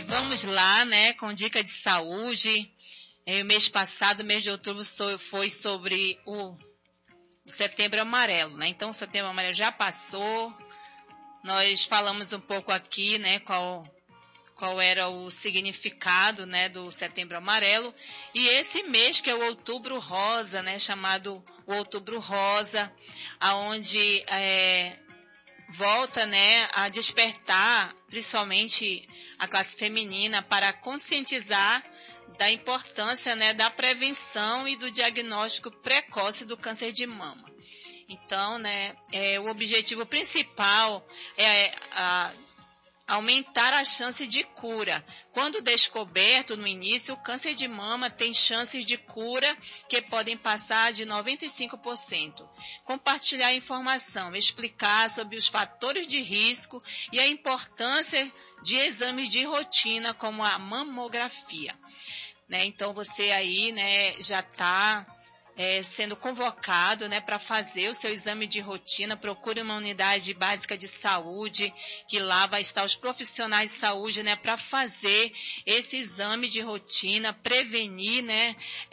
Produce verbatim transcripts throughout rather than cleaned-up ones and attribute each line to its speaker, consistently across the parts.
Speaker 1: vamos lá, né, com dica de saúde. É, o mês passado, mês de outubro, foi sobre o Setembro Amarelo, né? Então, o Setembro Amarelo já passou. Nós falamos um pouco aqui, né, qual, qual era o significado, né, do Setembro Amarelo. E esse mês, que é o Outubro Rosa, né, chamado o Outubro Rosa, aonde é, volta, né, a despertar, principalmente a classe feminina, para conscientizar da importância, né, da prevenção e do diagnóstico precoce do câncer de mama. Então, né, é, o objetivo principal é a, aumentar a chance de cura. Quando descoberto no início, o câncer de mama tem chances de cura que podem passar de noventa e cinco por cento. Compartilhar informação, explicar sobre os fatores de risco e a importância de exames de rotina, como a mamografia. Né? Então, você aí, né, já está é, sendo convocado, né, para fazer o seu exame de rotina. Procure uma unidade básica de saúde, que lá vai estar os profissionais de saúde, né, para fazer esse exame de rotina, prevenir, né,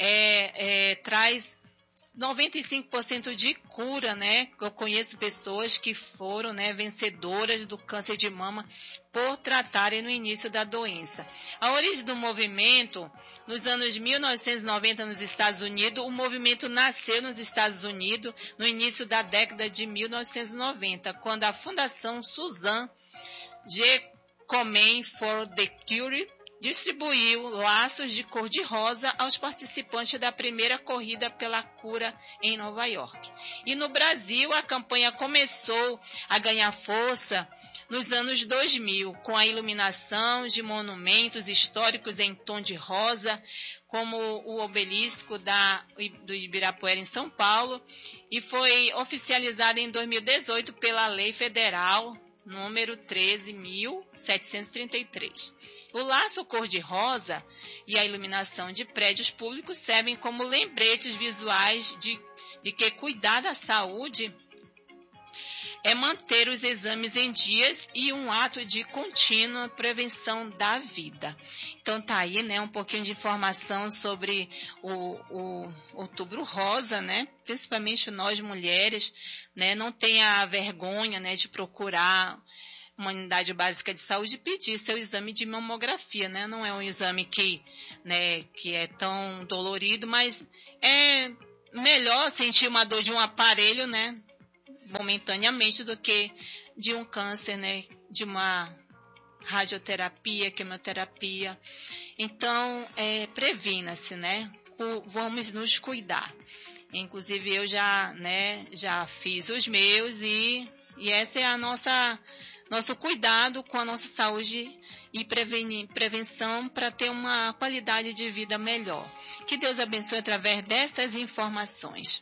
Speaker 1: é, é, traz noventa e cinco por cento de cura, né? Eu conheço pessoas que foram, né, vencedoras do câncer de mama por tratarem no início da doença. A origem do movimento, nos anos mil novecentos e noventa nos Estados Unidos, o movimento nasceu nos Estados Unidos no início da década de mil novecentos e noventa, quando a Fundação Susan G. Komen for the Cure distribuiu laços de cor-de-rosa aos participantes da primeira corrida pela cura em Nova York. E no Brasil, a campanha começou a ganhar força nos anos dois mil, com a iluminação de monumentos históricos em tom de rosa, como o obelisco da, do Ibirapuera em São Paulo, e foi oficializada em dois mil e dezoito pela Lei Federal número treze mil setecentos e trinta e três. O laço cor-de-rosa e a iluminação de prédios públicos servem como lembretes visuais de, de que cuidar da saúde é manter os exames em dias e um ato de contínua prevenção da vida. Então tá aí, né, um pouquinho de informação sobre o, o Outubro Rosa, né, principalmente nós mulheres, né, não tenha vergonha, né, de procurar uma unidade básica de saúde e pedir seu exame de mamografia, né, não é um exame que, né, que é tão dolorido, mas é melhor sentir uma dor de um aparelho, né, momentaneamente, do que de um câncer, né, de uma radioterapia, quimioterapia. Então, é, previna-se, né, vamos nos cuidar. Inclusive, eu já, né, já fiz os meus e, e essa é a nossa, nosso cuidado com a nossa saúde e prevenir, prevenção para ter uma qualidade de vida melhor. Que Deus abençoe através dessas informações.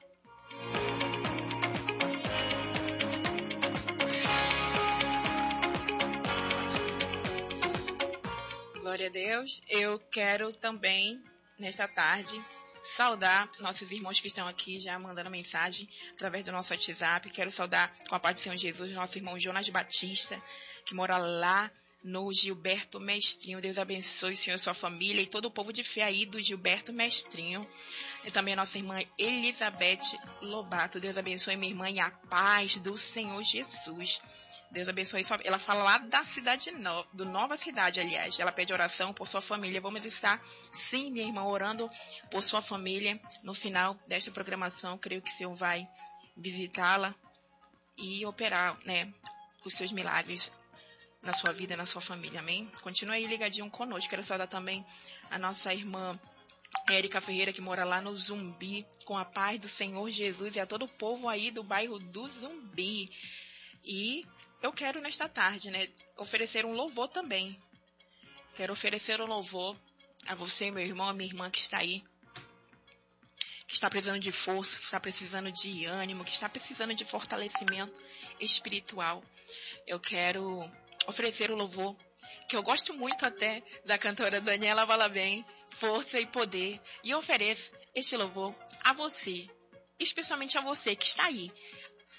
Speaker 2: Glória a Deus. Eu quero também, nesta tarde, saudar nossos irmãos que estão aqui já mandando mensagem através do nosso WhatsApp. Quero saudar com a paz do Senhor Jesus nosso irmão Jonas Batista, que mora lá no Gilberto Mestrinho. Deus abençoe, Senhor, sua família e todo o povo de fé aí do Gilberto Mestrinho. E também a nossa irmã Elizabeth Lobato. Deus abençoe minha irmã e a paz do Senhor Jesus. Deus abençoe. Ela fala lá da cidade, no, do Nova Cidade, aliás. Ela pede oração por sua família. Vamos estar, sim, minha irmã, orando por sua família. No final desta programação, creio que o Senhor vai visitá-la e operar, né, os seus milagres na sua vida, na sua família. Amém? Continue aí ligadinho conosco. Quero saudar também a nossa irmã Érica Ferreira, que mora lá no Zumbi, com a paz do Senhor Jesus, e a todo o povo aí do bairro do Zumbi. E eu quero, nesta tarde, né, oferecer um louvor também. Quero oferecer um louvor a você, meu irmão, a minha irmã que está aí, que está precisando de força, que está precisando de ânimo, que está precisando de fortalecimento espiritual. Eu quero oferecer um louvor, que eu gosto muito até, da cantora Daniela Valabem, Força e Poder. E eu ofereço este louvor a você, especialmente a você que está aí,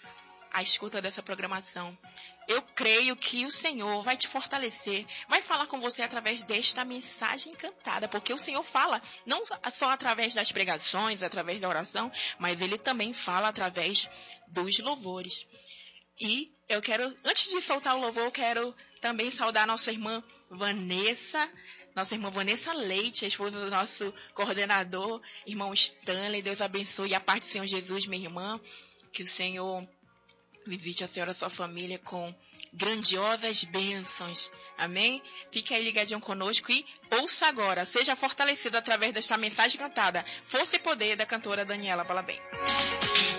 Speaker 2: a escuta dessa programação. Eu creio que o Senhor vai te fortalecer, vai falar com você através desta mensagem cantada, porque o Senhor fala não só através das pregações, através da oração, mas Ele também fala através dos louvores. E eu quero, antes de soltar o louvor, eu quero também saudar nossa irmã Vanessa, nossa irmã Vanessa Leite, a esposa do nosso coordenador, irmão Stanley. Deus abençoe a parte do Senhor Jesus, minha irmã, que o Senhor visite a senhora e a sua família com grandiosas bênçãos. Amém? Fique aí ligadinho conosco e ouça agora. Seja fortalecido através desta mensagem cantada. Força e poder da cantora Daniela Balabem.